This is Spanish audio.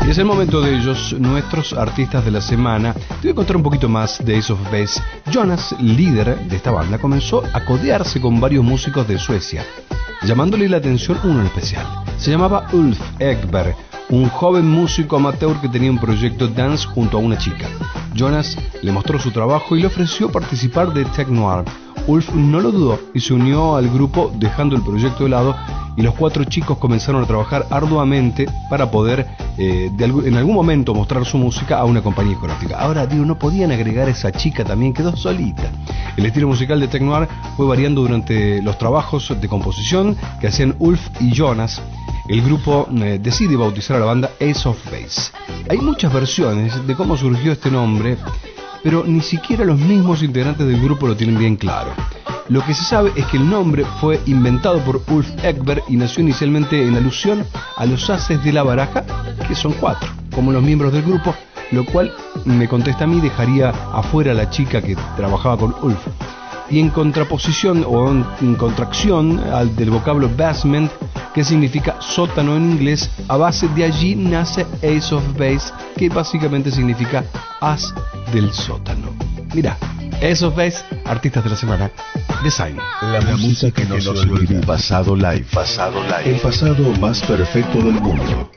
Y es el momento de ellos, nuestros artistas de la semana. Te voy a contar un poquito más de Ace of Base. Jonas, líder de esta banda, comenzó a codearse con varios músicos de Suecia, llamándole la atención uno en especial. Se llamaba Ulf Ekberg, un joven músico amateur que tenía un proyecto dance junto a una chica. Jonas le mostró su trabajo y le ofreció participar de Tech Noir. Ulf no lo dudó y se unió al grupo dejando el proyecto de lado, y los cuatro chicos comenzaron a trabajar arduamente para poder en algún momento mostrar su música a una compañía discográfica. Ahora digo, no podían agregar a esa chica también, quedó solita. El estilo musical de Tech Noir fue variando durante los trabajos de composición que hacían Ulf y Jonas. El grupo decide bautizar a la banda Ace of Base. Hay muchas versiones de cómo surgió este nombre, pero ni siquiera los mismos integrantes del grupo lo tienen bien claro. Lo que se sabe es que el nombre fue inventado por Ulf Ekberg y nació inicialmente en alusión a los ases de la baraja, que son 4, como los miembros del grupo, lo cual, me contesta a mí, dejaría afuera a la chica que trabajaba con Ulf. Y en contraposición o en contracción del vocablo basement, que significa sótano en inglés, a base de allí nace Ace of Base, que básicamente significa as del sótano. Mira, Ace of Base, artistas de la semana, Design. La música que no se olvida. Pasado live. El pasado más perfecto del mundo.